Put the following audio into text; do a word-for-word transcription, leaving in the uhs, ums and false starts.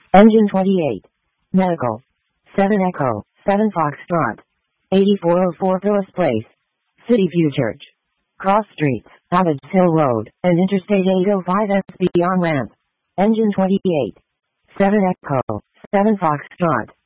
Engine twenty-eight. Medical. seven Echo, seven Foxtrot. eighty-four oh four Phyllis Place. City View Church. Cross Streets, Abbots Hill Road, and Interstate eight oh five S B on ramp. Engine twenty-eight. seven Echo, seven Foxtrot.